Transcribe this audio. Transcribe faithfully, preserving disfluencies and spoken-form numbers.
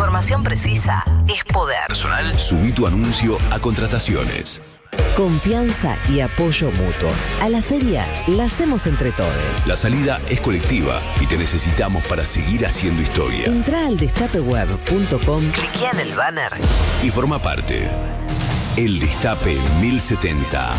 información precisa es poder. Personal, subí tu anuncio a contrataciones. Confianza y apoyo mutuo. A la feria la hacemos entre todos. La salida es colectiva y te necesitamos para seguir haciendo historia. Entrá al destape web punto com, cliquea en el banner y forma parte. El Destape mil setenta.